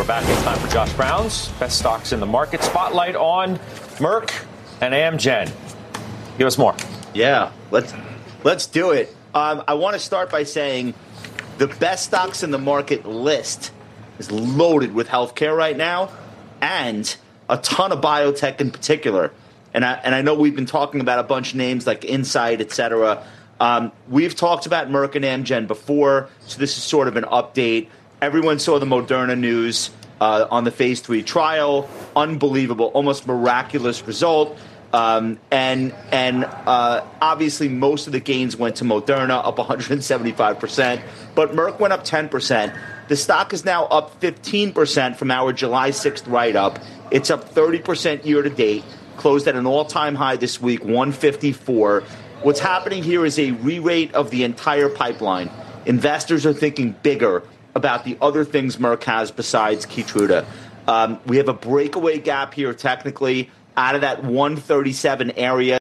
back. It's time for Josh Brown's Best Stocks in the Market. Spotlight on Merck and Amgen. Give us more. Yeah, let's do it. I want to start by saying the best stocks in the market list is loaded with healthcare right now, and a ton of biotech in particular. And I know we've been talking about a bunch of names like Incyte, et cetera. We've talked about Merck and Amgen before, so this is sort of an update. Everyone saw the Moderna news on the phase 3 trial. Unbelievable, almost miraculous result. And obviously most of the gains went to Moderna, up 175%, but Merck went up 10%. The stock is now up 15% from our July 6th write-up. It's up 30% year-to-date, closed at an all-time high this week, 154. What's happening here is a re-rate of the entire pipeline. Investors are thinking bigger about the other things Merck has besides Keytruda. We have a breakaway gap here technically out of that 137 area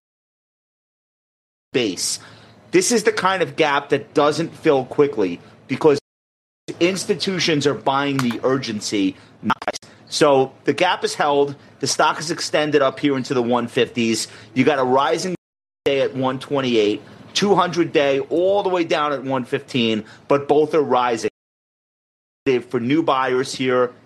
base. This is the kind of gap that doesn't fill quickly because institutions are buying the urgency. So the gap is held. The stock is extended up here into the 150s. You got a rising day at 128, 200-day all the way down at 115, but both are rising. For new buyers here,